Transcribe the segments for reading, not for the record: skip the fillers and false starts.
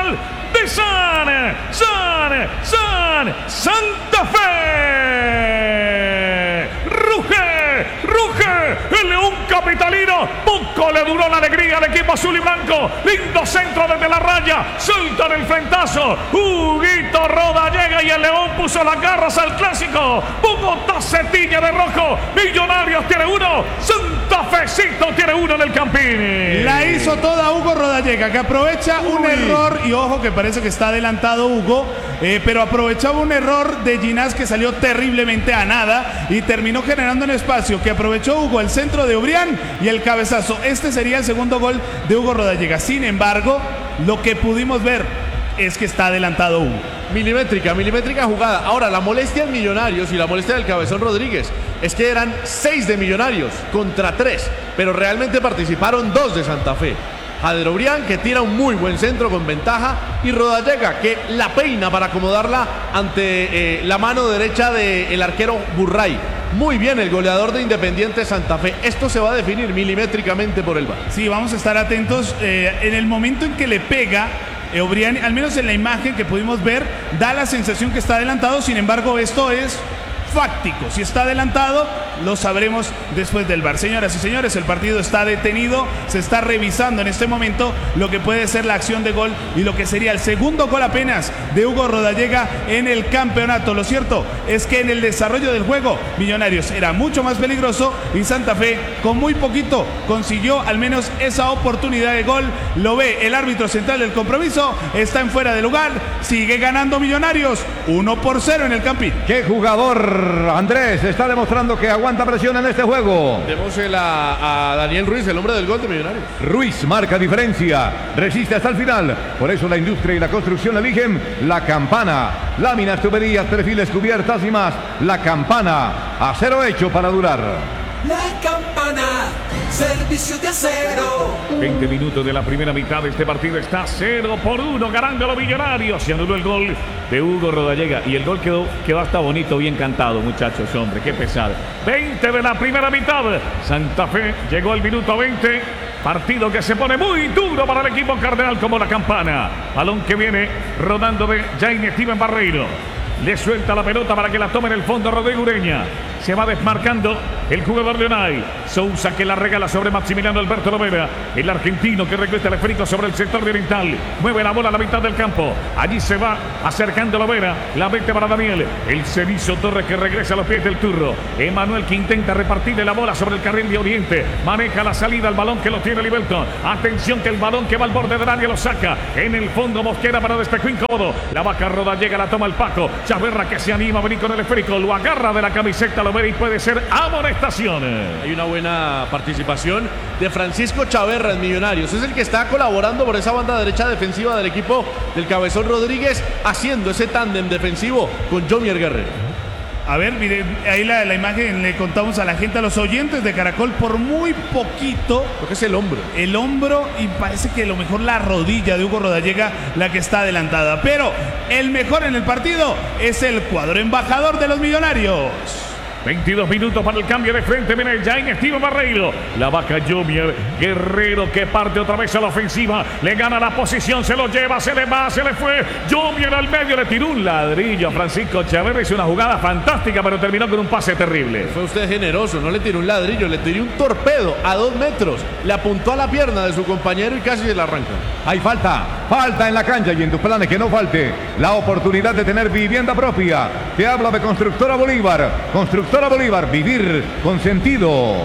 gol de Santa Fe. Ruge el León capitalino. Poco le duró la alegría al equipo azul y blanco. Lindo centro desde la raya. Suelta en el frentazo. Huguito Rodallega y el León puso las garras al clásico. Bogotá se tiñe de rojo. Millonarios tiene uno. Santa Fecito tiene uno en el Campín. La hizo toda Hugo Rodallega, que aprovecha un error. Y ojo que parece que está adelantado Hugo. Pero aprovechaba un error de Ginás que salió terriblemente a nada y terminó generando un espacio que aprovechó Hugo, el centro de Ubrián y el cabezazo. Este sería el segundo gol de Hugo Rodallega. Sin embargo, lo que pudimos ver es que está adelantado Hugo. Milimétrica jugada. Ahora, la molestia en Millonarios y la molestia del Cabezón Rodríguez es que eran 6 de Millonarios contra 3, pero realmente participaron 2 de Santa Fe. Jader Obrián, que tira un muy buen centro con ventaja, y Rodallega, que la peina para acomodarla ante la mano derecha del arquero Burray. Muy bien el goleador de Independiente Santa Fe. Esto se va a definir milimétricamente por el VAR. Sí, vamos a estar atentos. En el momento en que le pega Obrián, al menos en la imagen que pudimos ver, da la sensación que está adelantado. Sin embargo, esto es fáctico. Si está adelantado, lo sabremos después del VAR. Señoras y señores, el partido está detenido. Se está revisando en este momento lo que puede ser la acción de gol y lo que sería el segundo gol apenas de Hugo Rodallega en el campeonato. Lo cierto es que en el desarrollo del juego, Millonarios era mucho más peligroso y Santa Fe con muy poquito consiguió al menos esa oportunidad de gol. Lo ve el árbitro central del compromiso. Está en fuera de lugar. Sigue ganando Millonarios 1-0 en el Campín. ¡Qué jugador! Andrés está demostrando que aguanta presión en este juego. Démosela a Daniel Ruiz, el hombre del gol de Millonarios. Ruiz marca diferencia, resiste hasta el final. Por eso la industria y la construcción eligen La Campana. Láminas, tuberías, perfiles, cubiertas y más. La Campana, acero hecho para durar. La Campana, servicio de acero. 20 minutos de la primera mitad de este partido. Está 0-1 ganando los Millonarios. Se anuló el gol de Hugo Rodallega y el gol quedó hasta bonito, bien cantado, muchachos, hombre, qué pesado. 20 de la primera mitad. Santa Fe llegó al minuto 20. Partido que se pone muy duro para el equipo cardenal como La Campana. Balón que viene rodando de Jaime Steven Barreiro. Le suelta la pelota para que la tome en el fondo Rodrigo Ureña. Se va desmarcando el jugador Leonay. Sousa que la regala sobre Maximiliano Alberto Lovera. El argentino que regresa el esférico sobre el sector de oriental. Mueve la bola a la mitad del campo. Allí se va acercando Lovera. La mete para Daniel. El Cerizo Torres que regresa a los pies del turro. Emanuel que intenta repartirle la bola sobre el carril de Oriente. Maneja la salida al balón que lo tiene Libelton. Atención que el balón que va al borde del área lo saca. En el fondo Mosquera para despejo incómodo. La vaca Rodallega la toma el Paco. Chaverra que se anima a venir con el esférico. Lo agarra de la camiseta Lovera y puede ser amonestación. Hay una buena participación de Francisco Chaverra en Millonarios. Es el que está colaborando por esa banda derecha defensiva del equipo del Cabezón Rodríguez, haciendo ese tándem defensivo con Jomier Guerrero. A ver, miren, ahí la imagen le contamos a la gente, a los oyentes de Caracol, por muy poquito. Lo que es el hombro. El hombro y parece que a lo mejor la rodilla de Hugo Rodallega la que está adelantada. Pero el mejor en el partido es el cuadro embajador de los Millonarios. 22 minutos para el cambio de frente. Viene Jaime Steven Barreiro. La vaca Jomier Guerrero que parte otra vez a la ofensiva. Le gana la posición, se lo lleva, se le va, se le fue. Jomier al medio, le tiró un ladrillo a Francisco Chaverra. Hizo una jugada fantástica, pero terminó con un pase terrible. Fue usted generoso, no le tiró un ladrillo, le tiró un torpedo a 2 metros. Le apuntó a la pierna de su compañero y casi se la arranca. Hay falta en la cancha y en tus planes que no falte la oportunidad de tener vivienda propia. Te habla de Constructora Bolívar. Constructora Bolívar, vivir con sentido.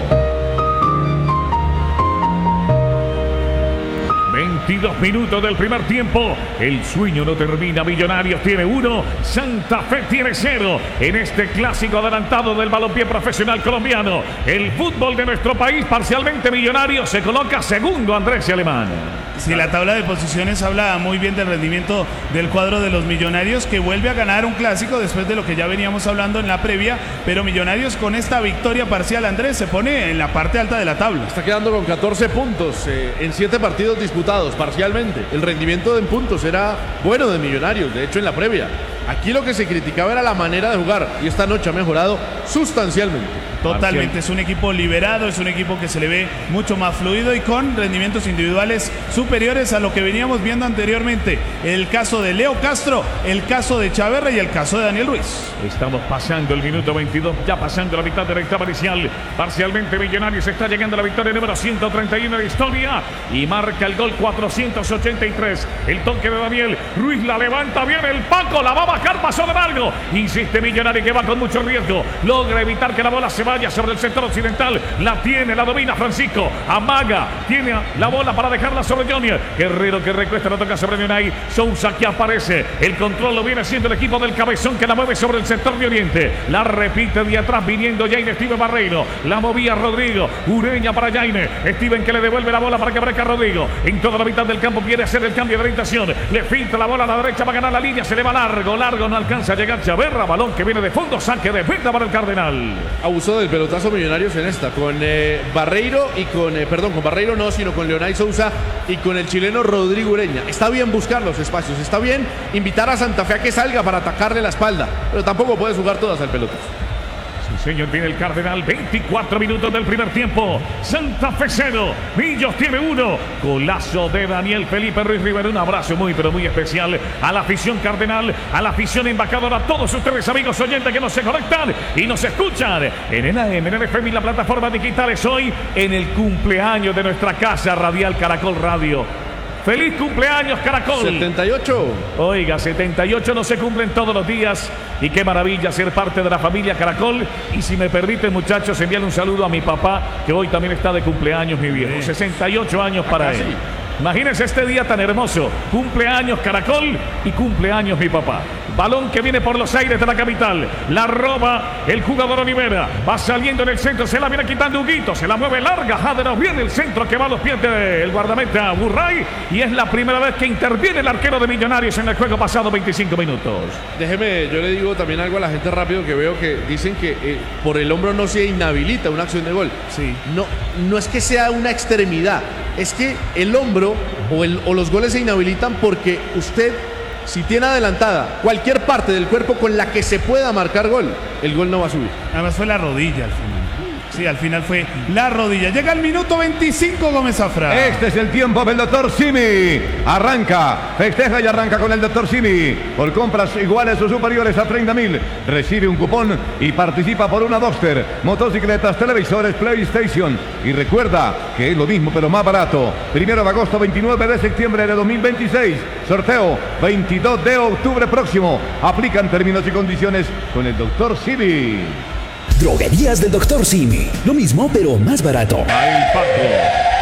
22 minutos del primer tiempo. El sueño no termina. Millonarios tiene 1, Santa Fe tiene 0. En este clásico adelantado del balompié profesional colombiano. El fútbol de nuestro país, parcialmente Millonarios, se coloca segundo, Andrés y Alemán. Sí, la tabla de posiciones habla muy bien del rendimiento del cuadro de los Millonarios, que vuelve a ganar un clásico después de lo que ya veníamos hablando en la previa, pero Millonarios con esta victoria parcial, Andrés, se pone en la parte alta de la tabla. Está quedando con 14 puntos en 7 partidos disputados parcialmente. El rendimiento en puntos era bueno de Millonarios, de hecho en la previa. Aquí lo que se criticaba era la manera de jugar y esta noche ha mejorado sustancialmente. Totalmente, Marcial. es un equipo liberado, es un equipo que se le ve mucho más fluido y con rendimientos individuales superiores a lo que veníamos viendo anteriormente. El caso de Leo Castro, el caso de Chaverra y el caso de Daniel Ruiz. Estamos pasando el minuto 22, ya pasando la mitad de la etapa inicial. Parcialmente Millonarios está llegando a la victoria número 131 de historia y marca el gol 483. El toque de Daniel Ruiz, la levanta bien el Paco, la va a bajar, pasó de largo. Insiste Millonario que va con mucho riesgo. Logra evitar que la bola se vaya sobre el sector occidental. La tiene, la domina Francisco. Amaga, tiene la bola para dejarla sobre Junior. Guerrero que recuesta, la toca sobre Unai. Sousa que aparece. El control lo viene haciendo el equipo del Cabezón que la mueve sobre el sector de Oriente. La repite de atrás viniendo Jaime Steven Barreiro. La movía Rodrigo. Ureña para Jaime. Steven que le devuelve la bola para que aparezca Rodrigo. En toda la mitad del campo quiere hacer el cambio de orientación. Le filtra la bola a la derecha, va a ganar la línea. Se le va largo, no alcanza a llegar Chaverra. Balón que viene de fondo, saque de meta para el Cardenal. Abusó del pelotazo Millonarios en esta, con Barreiro y con Barreiro no, sino con Leonay Sousa y con el chileno Rodrigo Ureña. Está bien buscar los espacios, está bien invitar a Santa Fe a que salga para atacarle la espalda, pero tampoco puedes jugar todas al pelotazo. Señor, tiene el Cardenal, 24 minutos del primer tiempo. Santa Fe 0, Millos tiene 1. Golazo de Daniel Felipe Ruiz Rivera. Un abrazo muy, pero muy especial a la afición Cardenal, a la afición embajadora, a todos ustedes, amigos oyentes que nos se conectan y nos escuchan en el AM, en el FM y la plataforma digitales. Hoy en el cumpleaños de nuestra casa radial Caracol Radio. ¡Feliz cumpleaños, Caracol! 78. Oiga, 78 no se cumplen todos los días. Y qué maravilla ser parte de la familia Caracol. Y si me permiten, muchachos, enviarle un saludo a mi papá, que hoy también está de cumpleaños, mi viejo. 68 años para él. Imagínense este día tan hermoso. Cumpleaños Caracol y cumpleaños mi papá. Balón que viene por los aires de la capital. La roba el jugador Olivera. Va saliendo en el centro. Se la viene quitando Huguito. Se la mueve larga. Jaderov viene el centro que va a los pies del guardameta Burray. Y es la primera vez que interviene el arquero de Millonarios en el juego pasado 25 minutos. Déjeme, yo le digo también algo a la gente rápido que veo que dicen que por el hombro no se inhabilita una acción de gol. Sí. No es que sea una extremidad. Es que el hombro o los goles se inhabilitan porque usted, si tiene adelantada cualquier parte del cuerpo con la que se pueda marcar gol, el gol no va a subir. Además fue la rodilla al final. Sí, al final fue la rodilla. Llega el minuto 25, Gómez Zafra. Este es el tiempo del doctor Simi. Arranca, festeja y arranca con el doctor Simi. Por compras iguales o superiores a 30.000, recibe un cupón y participa por una Duster, motocicletas, televisores, PlayStation. Y recuerda que es lo mismo pero más barato. 1 de agosto, 29 de septiembre de 2026. Sorteo 22 de octubre próximo. Aplican términos y condiciones con el doctor Simi. Droguerías del Dr. Simi. Lo mismo, pero más barato. Ahí Paco.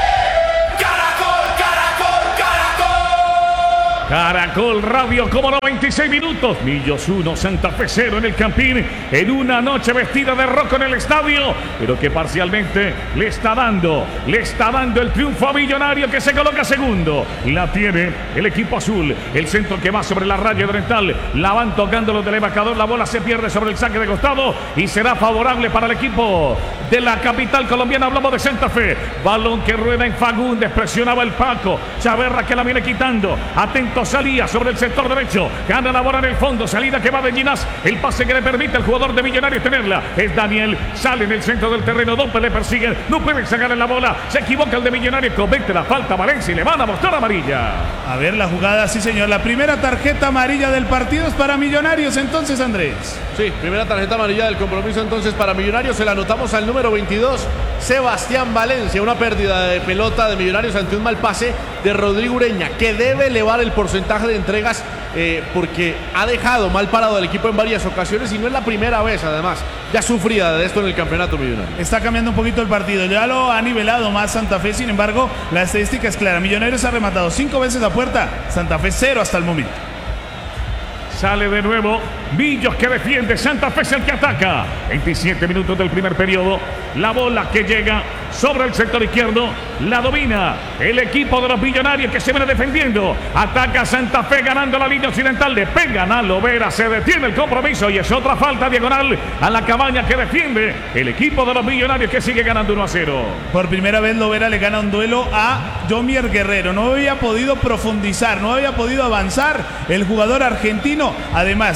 Caracol Radio, como 96 minutos. Millos 1, Santa Fe 0 en el Campín. En una noche vestida de rojo en el estadio, pero que parcialmente le está dando el triunfo a Millonario, que se coloca segundo. La tiene el equipo azul. El centro que va sobre la raya oriental. La van tocando los del embajador. La bola se pierde sobre el saque de costado y será favorable para el equipo de la capital colombiana. Hablamos de Santa Fe. Balón que rueda en Fagundes. Presionaba el Paco. Chaverra que la viene quitando. Atento, salía sobre el sector derecho. Gana la bola en el fondo. Salida que va de Ginás. El pase que le permite al jugador de Millonarios tenerla. Es Daniel. Sale en el centro del terreno. Dope le persiguen. No pueden sacar en la bola. Se equivoca el de Millonarios. Comete la falta Valencia y le van a mostrar amarilla. A ver la jugada, sí señor. La primera tarjeta amarilla del partido es para Millonarios. Entonces, Andrés. Sí, primera tarjeta amarilla del compromiso entonces para Millonarios. Se la anotamos al número 22, Sebastián Valencia. Una pérdida de pelota de Millonarios ante un mal pase de Rodrigo Ureña, que debe elevar el porcentaje de entregas porque ha dejado mal parado al equipo en varias ocasiones y no es la primera vez, además. Ya sufría de esto en el campeonato Millonario. Está cambiando un poquito el partido. Ya lo ha nivelado más Santa Fe. Sin embargo, la estadística es clara. Millonarios ha rematado 5 veces a puerta. Santa Fe 0 hasta el momento. Sale de nuevo Millos que defiende. Santa Fe es el que ataca. 27 minutos del primer periodo. La bola que llega sobre el sector izquierdo. La domina el equipo de los Millonarios que se viene defendiendo. Ataca Santa Fe ganando la línea occidental. Le pegan a Lovera. Se detiene el compromiso y es otra falta diagonal a la cabaña que defiende el equipo de los Millonarios que sigue ganando 1-0. Por primera vez Lovera le gana un duelo a Yomier Guerrero. No había podido profundizar, no había podido avanzar el jugador argentino. Además, que le hace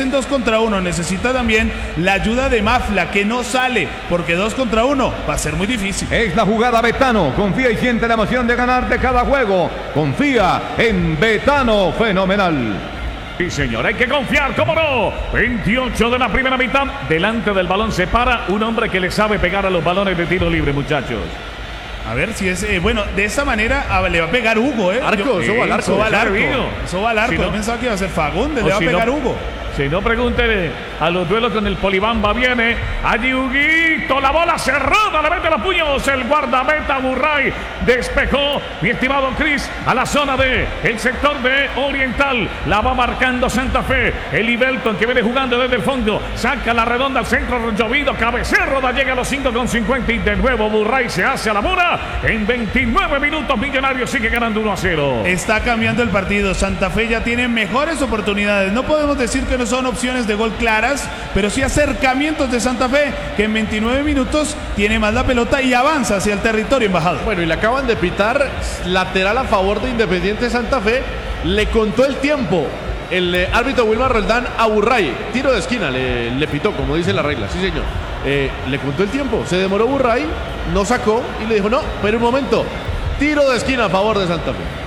hacen 2 contra 1, necesita también la ayuda de Mafla, que no sale, porque 2 contra 1 va a ser muy difícil. Es la jugada Betano. Confía y siente la emoción de ganar de cada juego. Confía en Betano. Fenomenal. Sí, señor, hay que confiar, ¿cómo no? 28 de la primera mitad. Delante del balón se para un hombre que le sabe pegar a los balones de tiro libre, muchachos. A ver si es... bueno, de esa manera le va a pegar Hugo, ¿eh? Arco, eso va al arco. Eso va al arco. Servido. Eso va al arco. Si no- Yo pensaba que iba a ser Fagundes, O le va a si pegar no- Hugo. Si no, pregúntele a los duelos con el Polibamba. Viene allí Huguito, la bola cerrada, le mete los puños el guardameta Burray. Despejó, mi estimado Cris, a la zona de el sector de Oriental. La va marcando Santa Fe. Eli Belton, que viene jugando desde el fondo, saca la redonda al centro, llovido, cabecea, Roda llega a los 5,50 y de nuevo Burray se hace a la mora. En 29 minutos Millonarios sigue ganando 1-0. Está cambiando el partido. Santa Fe ya tiene mejores oportunidades. No podemos decir que no son opciones de gol claras, pero sí acercamientos de Santa Fe, que en 29 minutos tiene más la pelota y avanza hacia el territorio embajador. Bueno, y le acaban de pitar lateral a favor de Independiente Santa Fe. Le contó el tiempo el árbitro Wilmar Roldán a Burray. Tiro de esquina le pitó, como dice la regla. Sí, señor. Le contó el tiempo. Se demoró Burray, no sacó y le dijo, no, pero un momento. Tiro de esquina a favor de Santa Fe.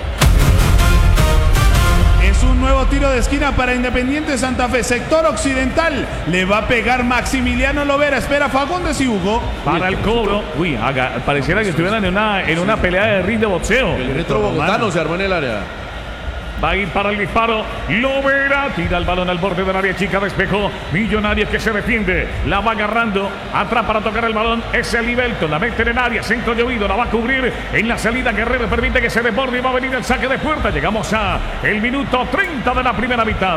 Es un nuevo tiro de esquina para Independiente Santa Fe. Sector occidental. Le va a pegar Maximiliano Lovera. Espera Fagundes y Hugo. Para el cobro. Uy, pareciera que estuvieran en una pelea de ring de boxeo. El retro bogotano se armó en el área. Va a ir para el disparo. Lovera tira el balón al borde del área chica. Despejó. Millonarios que se defiende. La va agarrando. Atrás para tocar el balón. Es el Belton. La mete en el área. Centro llovido. La va a cubrir. En la salida Guerrero permite que se desborde y va a venir el saque de puerta. Llegamos a el minuto 30 de la primera mitad.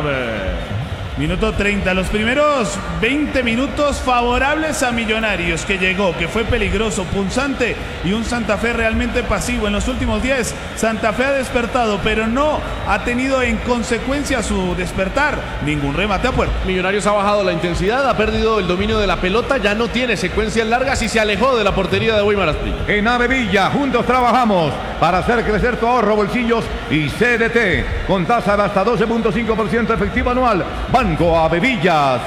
Minuto 30, los primeros 20 minutos favorables a Millonarios, que llegó, que fue peligroso, punzante y un Santa Fe realmente pasivo. En los últimos 10, Santa Fe ha despertado, pero no ha tenido en consecuencia su despertar ningún remate a puerta. Millonarios ha bajado la intensidad, ha perdido el dominio de la pelota, ya no tiene secuencias largas y se alejó de la portería de Weimar Asprilla. En Avevilla, juntos trabajamos para hacer crecer tu ahorro, bolsillos y CDT. Con tasa de hasta 12.5% efectivo anual. Banco Avevillas.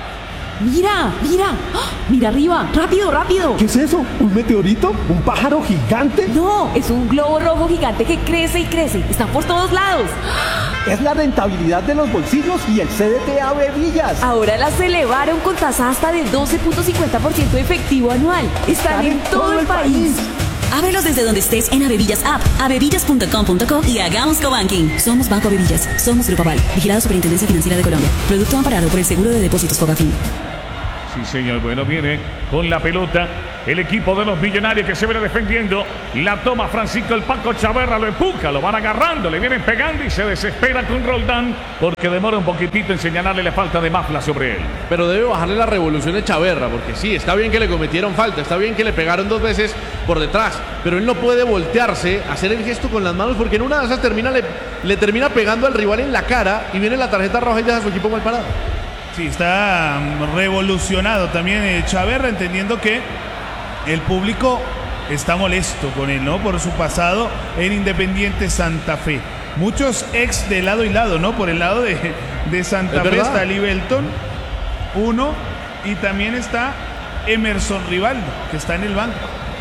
Mira, mira, ¡ah! Mira arriba, rápido, rápido. ¿Qué es eso? ¿Un meteorito? ¿Un pájaro gigante? No, es un globo rojo gigante que crece y crece. Está por todos lados. Es la rentabilidad de los bolsillos y el CDT Avevillas. Ahora las elevaron con tasa hasta de 12.50% efectivo anual. Están en todo el país. Ábrelos desde donde estés en Avevillas App, avevillas.com.co y hagamos cobanking. Somos Banco Avevillas, somos Grupo Aval, vigilado Superintendencia Financiera de Colombia. Producto amparado por el Seguro de Depósitos Fogafín. Sí, señor. Bueno, viene con la pelota el equipo de los Millonarios que se viene defendiendo. La toma Francisco el Paco Chaverra, lo empuja, lo van agarrando, le vienen pegando y se desespera con Roldán porque demora un poquitito en señalarle la falta de Mafla sobre él. Pero debe bajarle la revolución a Chaverra, porque sí, está bien que le cometieron falta, está bien que le pegaron 2 veces por detrás, pero él no puede voltearse, hacer el gesto con las manos, porque en una de esas le termina pegando al rival en la cara y viene la tarjeta roja y deja a su equipo mal parado. Sí, está revolucionado también Chaverra, entendiendo que el público está molesto con él, ¿no? Por su pasado en Independiente Santa Fe. Muchos ex de lado y lado, ¿no? Por el lado de Santa Fe está Lee Belton, uno, y también está Emerson Rivaldo, que está en el banco.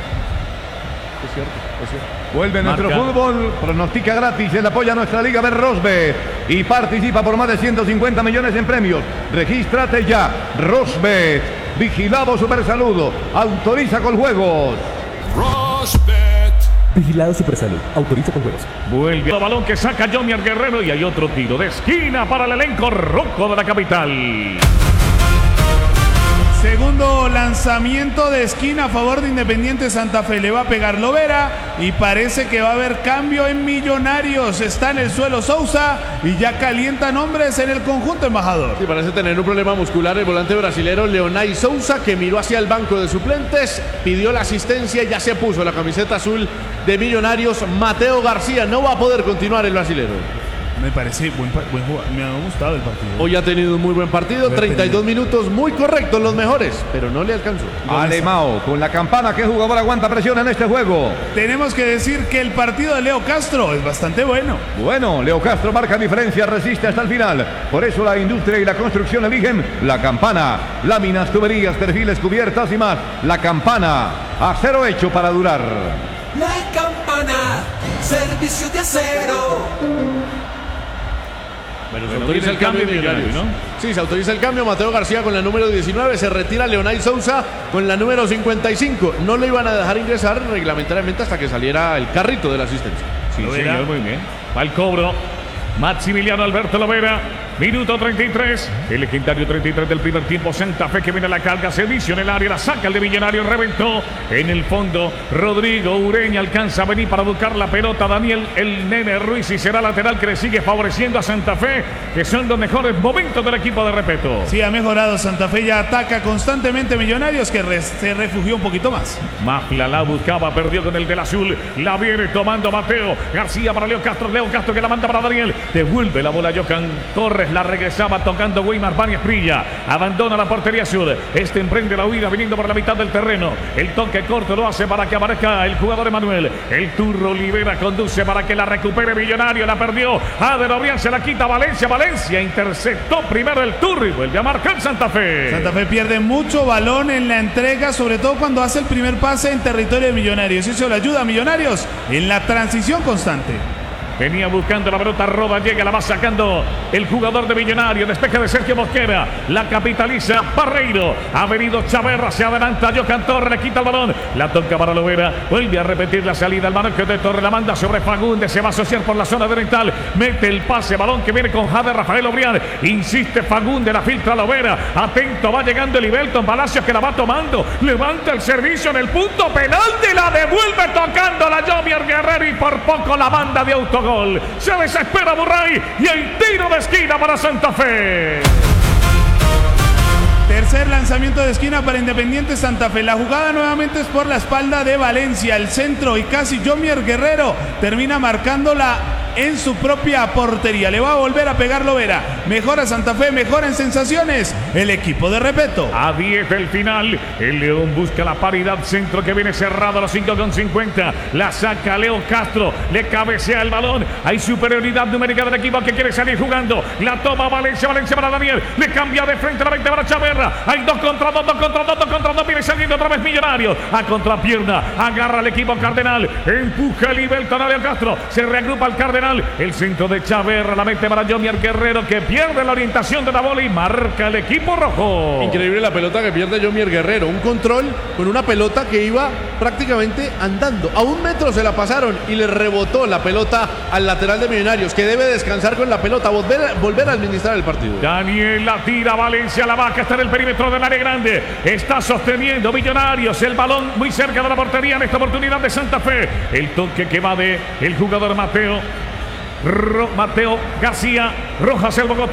Es cierto, es cierto. Vuelve nuestro fútbol, pronostica gratis, él apoya a nuestra Liga Rosbet y participa por más de 150 millones en premios. Regístrate ya, Rosbet, vigilado Supersaludo, autoriza con juegos. Vigilado Supersalud. Autoriza con juegos. Vuelve el balón que saca Jomier Guerrero y hay otro tiro de esquina para el elenco rojo de la capital. Segundo lanzamiento de esquina a favor de Independiente Santa Fe. Le va a pegar Lovera y parece que va a haber cambio en Millonarios. Está en el suelo Sousa y ya calientan hombres en el conjunto embajador. Sí, parece tener un problema muscular el volante brasilero Leonay Sousa, que miró hacia el banco de suplentes, pidió la asistencia y ya se puso la camiseta azul de Millonarios. Mateo García no va a poder continuar el brasilero. Me parece buen jugador. Me ha gustado el partido. Hoy ha tenido un muy buen partido, 32 minutos muy correctos, los mejores, pero no le alcanzó. Alemão con la campana. ¿Qué jugador aguanta presión en este juego? Tenemos que decir que el partido de Leo Castro es bastante bueno. Bueno, Leo Castro marca diferencia, resiste hasta el final. Por eso la industria y la construcción eligen la campana. Láminas, tuberías, perfiles, cubiertas y más. La campana, acero hecho para durar. La Campana, servicio de acero. Bueno, se autoriza el cambio de Millonarios, ¿no? Sí, se autoriza el cambio. Mateo García con la número 19. Se retira Leonay Sousa con la número 55. No lo iban a dejar ingresar reglamentariamente hasta que saliera el carrito de la asistencia. Sí, señor, muy bien. Va el cobro. Maximiliano Alberto Lovera. Minuto 33, el legendario 33 del primer tiempo. Santa Fe que viene a la carga, servicio en el área, la saca el de Millonarios, reventó en el fondo. Rodrigo Ureña alcanza a venir para buscar la pelota. Daniel el Nene Ruiz y será lateral que le sigue favoreciendo a Santa Fe, que son los mejores momentos del equipo de Repeto. Sí, ha mejorado Santa Fe, ya ataca constantemente Millonarios, que se refugió un poquito más. Mafla la buscaba, perdió con el del azul, la viene tomando Mateo García para Leo Castro que la manda para Daniel, devuelve la bola a Johan Torres. La regresaba tocando Weimar Báñez Prilla. Abandona la portería sur. Este emprende la huida viniendo por la mitad del terreno. El toque corto lo hace para que aparezca el jugador Emanuel. El Turro Olivera conduce para que la recupere Millonario. La perdió. Ader Obrián se la quita Valencia. Valencia interceptó primero el Turro y vuelve a marcar Santa Fe. Santa Fe pierde mucho balón en la entrega, sobre todo cuando hace el primer pase en territorio de Millonarios. Eso le ayuda a Millonarios en la transición constante. Venía buscando la pelota, Roda llega, la va sacando el jugador de Millonario. Despeje de Sergio Mosquera, la capitaliza Barreiro. Ha venido Chaverra, se adelanta Johan Torres, le quita el balón, la toca para Lovera, vuelve a repetir la salida. El balón que de Torres la manda sobre Fagundes, se va a asociar por la zona oriental, mete el pase, balón que viene con Jader Rafael Obrián. Insiste Fagundes, la filtra Lovera. Atento, va llegando el Ibelton Palacios que la va tomando. Levanta el servicio en el punto penal, de la devuelve tocando la Jomier Guerrero y por poco la banda de autogol. Se desespera Burray y el tiro de esquina para Santa Fe. Tercer lanzamiento de esquina para Independiente Santa Fe. La jugada nuevamente es por la espalda de Valencia. El centro y casi Jomier Guerrero termina marcándola en su propia portería. Le va a volver a pegar Lovera. Mejora Santa Fe, mejora en sensaciones el equipo de Repeto. A 10 del final, el León busca la paridad. Centro que viene cerrado a los 5,50. La saca Leo Castro, le cabecea el balón. Hay superioridad numérica del equipo que quiere salir jugando. La toma Valencia para Daniel. Le cambia de frente a la 20 para Chaverra. Hay 2 contra 2. Viene saliendo otra vez Millonario. A contrapierna, agarra el equipo Cardenal. Empuja el Ibelton a Leo Castro. Se reagrupa el Cardenal. El centro de Chaverra, la mete para Jomier Guerrero, que pierde la orientación de la bola y marca el equipo rojo. Increíble la pelota que pierde Jomier Guerrero. Un control con una pelota que iba prácticamente andando. A 1 metro se la pasaron y le rebotó la pelota al lateral de Millonarios, que debe descansar con la pelota, volver a administrar el partido. Daniel la tira, Valencia la vaca, está en el perímetro del área grande. Está sosteniendo Millonarios el balón muy cerca de la portería en esta oportunidad de Santa Fe. El toque que va de el jugador Mateo García. Rojas el Bogotá.